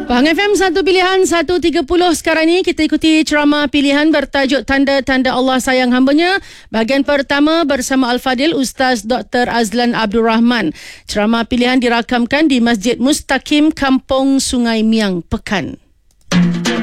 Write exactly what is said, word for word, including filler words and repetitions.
Pahang F M satu pilihan seratus tiga puluh sekarang ni kita ikuti ceramah pilihan bertajuk Tanda-Tanda Allah Sayang Hambanya. Bahagian pertama bersama Al-Fadil Ustaz Doktor Azlan Abdul Rahman. Ceramah pilihan dirakamkan di Masjid Mustaqim Kampung Sungai Miang, Pekan.